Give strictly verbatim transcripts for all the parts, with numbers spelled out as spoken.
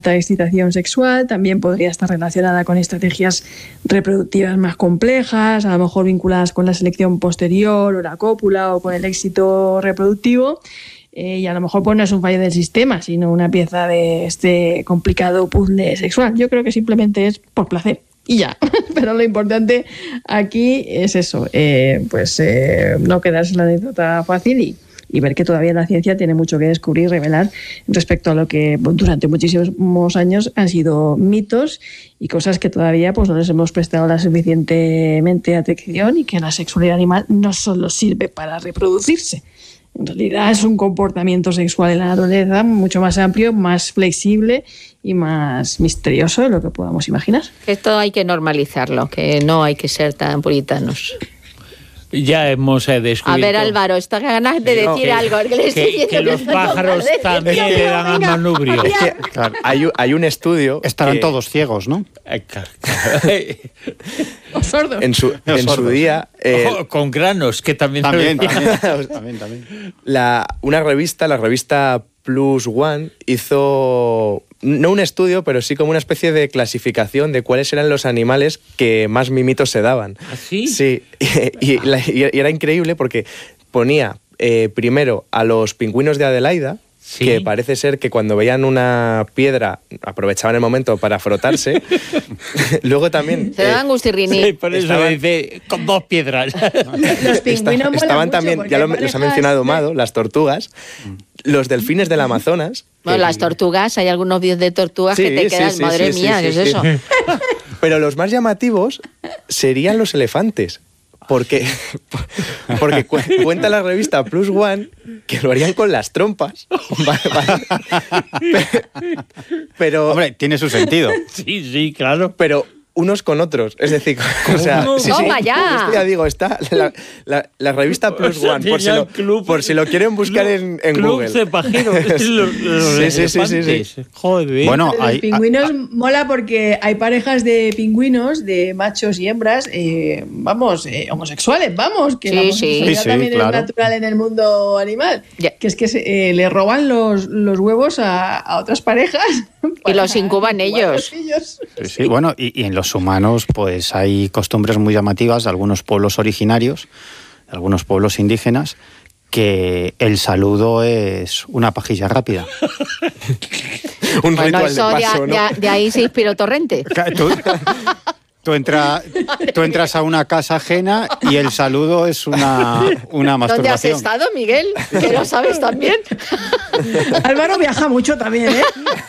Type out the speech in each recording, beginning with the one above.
excitación sexual, también podría estar relacionada con estrategias reproductivas más complejas, a lo mejor vinculadas con la selección posterior o la cópula o con el éxito reproductivo. Eh, y a lo mejor pues no es un fallo del sistema, sino una pieza de este complicado puzzle sexual. Yo creo que simplemente es por placer y ya. Pero lo importante aquí es eso, eh, pues eh, no quedarse la anécdota fácil y, y ver que todavía la ciencia tiene mucho que descubrir y revelar respecto a lo que durante muchísimos años han sido mitos y cosas que todavía pues no les hemos prestado la suficientemente atención, y que la sexualidad animal no solo sirve para reproducirse. En realidad es un comportamiento sexual en la naturaleza mucho más amplio, más flexible y más misterioso de lo que podamos imaginar. Esto hay que normalizarlo, que no hay que ser tan puritanos. Ya hemos eh, descubierto... A ver, Álvaro, está ganas de no, decir que, algo. Que, le que, que los pájaros también le dan al manubrio. Es que, claro, hay, hay un estudio... Estarán que, todos ciegos, ¿no? O sordos. En su, en su día... Eh, oh, con granos, que también... También, también, también, también. La, una revista, la revista Plus One, hizo... No un estudio, pero sí como una especie de clasificación de cuáles eran los animales que más mimitos se daban. ¿Ah, sí? Sí, y, y, la, y era increíble porque ponía eh, primero a los pingüinos de Adelaida, sí, que parece ser que cuando veían una piedra aprovechaban el momento para frotarse. Luego también... Se daban eh, gustirriní. Sí, por eso estaban, dice, con dos piedras. Los pingüinos Está, estaban también, ya lo, los ha mencionado Mado, las tortugas, los delfines del Amazonas. Bueno, que, las tortugas, hay algunos vídeos de tortugas sí, que te quedan, sí, sí, madre sí, mía, sí, ¿qué sí, es sí. eso? Pero los más llamativos serían los elefantes. Porque, porque cu cuenta la revista Plus One que lo harían con las trompas. Vale, vale. Pero, hombre, tiene su sentido. Sí, sí, claro. Pero unos con otros. Es decir, o sea, no, sí, no, sí, ya. Esto ya digo, está la, la, la revista Plus o sea, One, por si, lo, club, por si lo quieren buscar club, en, en club Google. De pajeros, los, los sí, sí, sí, sí, sí. Joder. Bueno, los hay, pingüinos hay, mola porque hay parejas de pingüinos, de machos y hembras, eh, vamos, eh, homosexuales, vamos, que sí, la homosexualidad sí, sí, también claro. es natural en el mundo animal, yeah. que es que se, eh, le roban los, los huevos a, a otras parejas. Y los incuban ellos. Sí, sí, bueno, y, y en los humanos pues hay costumbres muy llamativas de algunos pueblos originarios, de algunos pueblos indígenas, que el saludo es una pajilla rápida. Un bueno, ritual eso de paso, de, ¿no? de, de ahí se inspiró Torrente. Tú, tú, entra, tú entras a una casa ajena y el saludo es una, una masturbación. ¿Dónde has estado, Miguel? Que lo sabes también. Álvaro viaja mucho también, ¿eh?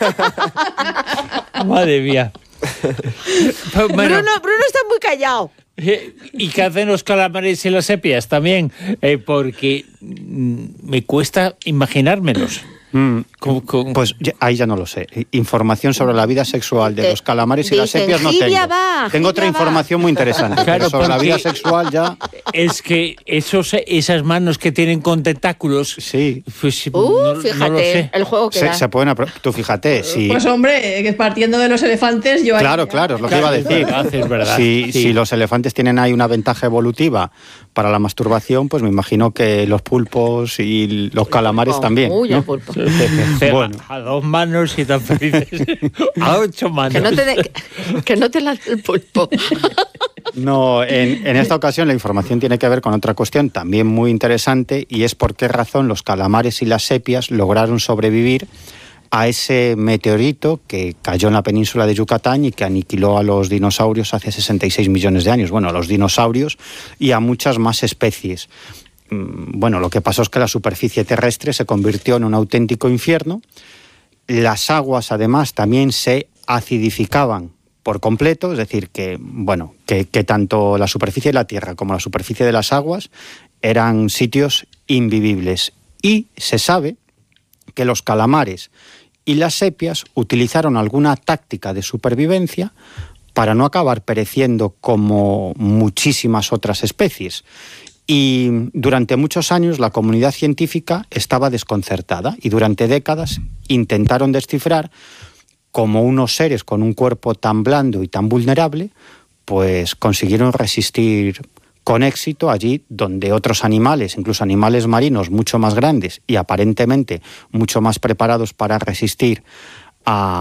Madre mía. Bueno, Bruno, Bruno está muy callado. ¿Y qué hacen los calamares y las sepias también? Eh, porque me cuesta imaginármelos. Mm, ¿Cómo, cómo? Pues ya, ahí ya no lo sé. Información sobre la vida sexual de, de los calamares y las sepias no tengo. Va, tengo otra información va. muy interesante. Claro, sobre la vida sexual ya... Es que esos, esas manos que tienen con tentáculos... Sí. Pues, uh, no, fíjate, no lo sé. el juego que se, da. se pueden... Tú fíjate, si... Pues hombre, que partiendo de los elefantes... yo Claro, claro, es lo que iba a decir. Es verdad. Si, sí. si los elefantes tienen ahí una ventaja evolutiva para la masturbación, pues me imagino que los pulpos y los calamares oh, también. Uy, ¿no? el pulpo. Bueno. A dos manos y tan felices. A ocho manos. Que no te, de, que no te la el pulpo. No, en, en esta ocasión la información tiene que ver con otra cuestión también muy interesante, y es por qué razón los calamares y las sepias lograron sobrevivir a ese meteorito que cayó en la península de Yucatán y que aniquiló a los dinosaurios hace sesenta y seis millones de años. Bueno, a los dinosaurios y a muchas más especies. Bueno, lo que pasó es que la superficie terrestre se convirtió en un auténtico infierno. Las aguas, además, también se acidificaban por completo, es decir, que, bueno, que, que tanto la superficie de la Tierra como la superficie de las aguas eran sitios invivibles. Y se sabe que los calamares y las sepias utilizaron alguna táctica de supervivencia para no acabar pereciendo como muchísimas otras especies. Y durante muchos años la comunidad científica estaba desconcertada y durante décadas intentaron descifrar cómo unos seres con un cuerpo tan blando y tan vulnerable pues consiguieron resistir con éxito allí donde otros animales, incluso animales marinos mucho más grandes y aparentemente mucho más preparados para resistir a